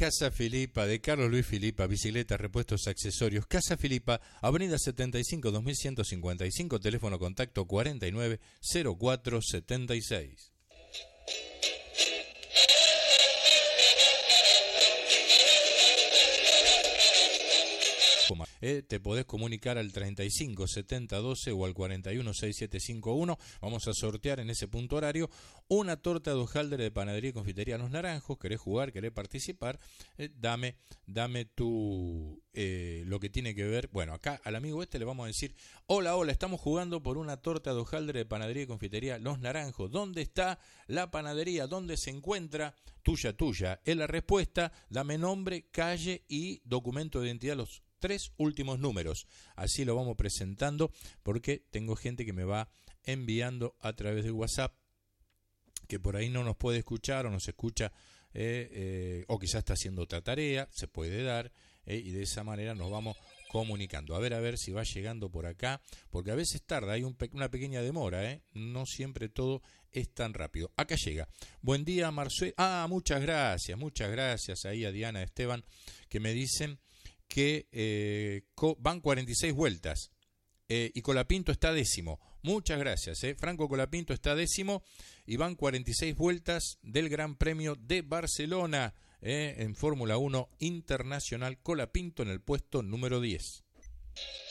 Casa Filipa, de Carlos Luis Filipa, bicicletas, repuestos, accesorios. Casa Filipa, Avenida 75, 2155, teléfono contacto 49 04 76. Te podés comunicar al 35 70 12 o al 41 6751. Vamos a sortear en ese punto horario una torta de hojaldre de panadería y confitería Los Naranjos. ¿Querés jugar? ¿Querés participar? Dame tu lo que tiene que ver. Bueno, acá al amigo le vamos a decir: hola, estamos jugando por una torta de hojaldre de panadería y confitería Los Naranjos. ¿Dónde está la panadería? ¿Dónde se encuentra? Tuya. Es la respuesta. Dame nombre, calle y documento de identidad, los 3 últimos números. Así lo vamos presentando, porque tengo gente que me va enviando a través de WhatsApp que por ahí no nos puede escuchar o nos escucha o quizás está haciendo otra tarea, se puede dar, y de esa manera nos vamos comunicando. A ver si va llegando por acá, porque a veces tarda, hay una pequeña demora, no siempre todo es tan rápido. Acá llega. Buen día, Marcelo. Muchas gracias ahí a Diana, Esteban, que me dicen que van 46 vueltas y Colapinto está 10º. Muchas gracias. Franco Colapinto está 10º y van 46 vueltas del Gran Premio de Barcelona en Fórmula 1 Internacional. Colapinto en el puesto número 10.